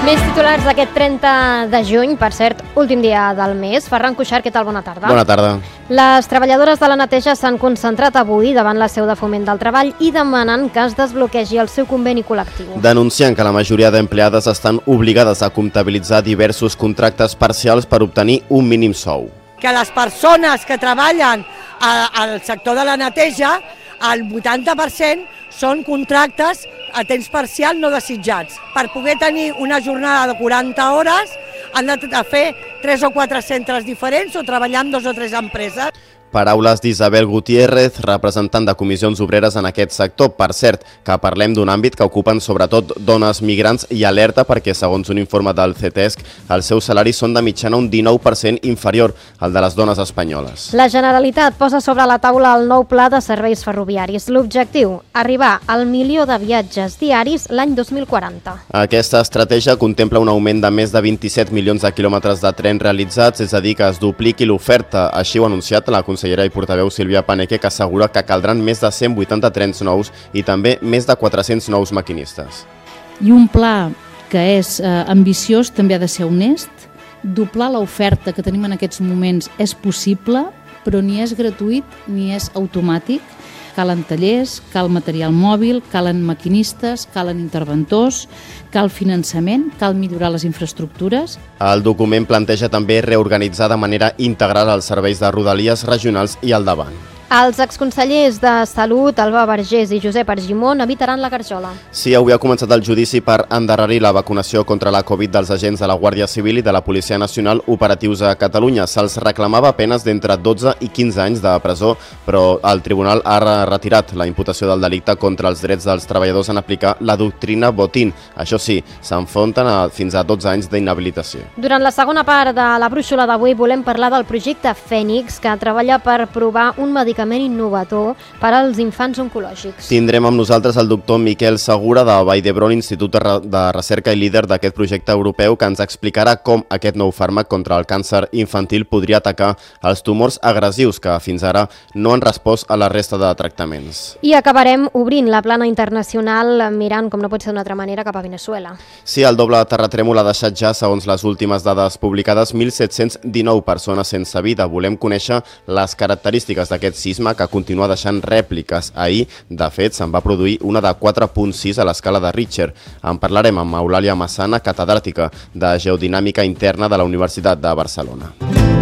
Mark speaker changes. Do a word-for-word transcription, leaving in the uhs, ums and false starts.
Speaker 1: Més titulars d'aquest trenta de juny, per cert, últim dia del mes. Ferran Cuixart, què tal? Bona tarda.
Speaker 2: Bona tarda.
Speaker 1: Les treballadores de la neteja s'han concentrat avui davant la seu de Foment del Treball i demanen que es desbloquegi el seu conveni col·lectiu.
Speaker 2: Denunciant que la majoria d'empleades estan obligades a comptabilitzar diversos contractes parcials per obtenir un mínim sou.
Speaker 3: Que les persones que treballen al sector de la neteja, el vuitanta per cent són contractes a temps parcial no desitjats. Per poder tenir una jornada de quaranta hores han de fer tres o quatre centres diferents o treballar amb dos o tres empreses.
Speaker 2: Paraules d'Isabel Gutiérrez, representant de comissions obreres en aquest sector. Per cert, que parlem d'un àmbit que ocupen sobretot dones migrants i alerta perquè, segons un informe del CETESC, els seus salaris són de mitjana un dinou per cent inferior al de les dones espanyoles.
Speaker 1: La Generalitat posa sobre la taula el nou pla de serveis ferroviaris. L'objectiu, arribar al milió de viatges diaris l'any dos mil quaranta.
Speaker 2: Aquesta estratègia contempla un augment de més de vint-i-set milions de quilòmetres de tren realitzats, és a dir, que es dupliqui l'oferta. Així ho ha anunciat la consellera i portaveu Sílvia Paneque, que assegura que caldran més de cent vuitanta trens nous i també més de quatre-cents nous maquinistes.
Speaker 4: I un pla que és eh, ambiciós també ha de ser honest. Doblar l'oferta que tenim en aquests moments és possible, però ni és gratuït ni és automàtic. Calen tallers, cal material mòbil, calen maquinistes, calen interventors, cal finançament, cal millorar les infraestructures.
Speaker 2: El document planteja també reorganitzar de manera integral els serveis de rodalies regionals i al davant.
Speaker 1: Els exconsellers de Salut, Alba Vergés i Josep Argimon, evitaran la garjola.
Speaker 2: Sí, avui ha començat el judici per endarrerir la vacunació contra la Covid dels agents de la Guàrdia Civil i de la Policia Nacional operatius a Catalunya. Se'ls reclamava penes d'entre dotze i quinze anys de presó, però el tribunal ha retirat la imputació del delicte contra els drets dels treballadors en aplicar la doctrina Botín. Això sí, s'enfronten a fins a dotze anys d'inhabilitació.
Speaker 1: Durant la segona part de la brúixola d'avui volem parlar del projecte Fènix, que treballa per provar un medicament innovador per als infants oncològics.
Speaker 2: Tindrem amb nosaltres el doctor Miquel Segura de Vall d'Hebron, Institut de Recerca i líder d'aquest projecte europeu, que ens explicarà com aquest nou fàrmac contra el càncer infantil podria atacar els tumors agressius que fins ara no han respost a la resta de tractaments.
Speaker 1: I acabarem obrint la plana internacional mirant, com no pot ser d'una altra manera, cap a Veneçuela.
Speaker 2: Sí, el doble terratrèmol ha deixat ja, segons les últimes dades publicades, mil set-cents dinou persones sense vida. Volem conèixer les característiques d'aquest sisme que continua deixant rèpliques. Ahir, de fet, se'n va produir una de quatre punt sis a l'escala de Richter. En parlarem amb Eulàlia Massana, catedràtica de Geodinàmica Interna de la Universitat de Barcelona.